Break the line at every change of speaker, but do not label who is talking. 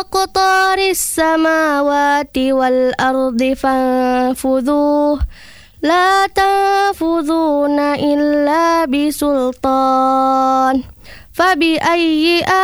أقطار السماوات والأرض فانفذوه لا تنفذون إلا بسلطان فبأي